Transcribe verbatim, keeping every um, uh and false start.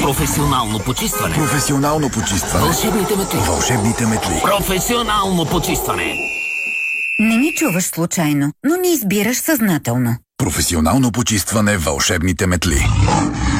Професионално почистване. Професионално почистване. Вълшебните метли. Вълшебните метли. Професионално почистване. Не ни чуваш случайно, но ни избираш съзнателно. Професионално почистване. Вълшебните метли.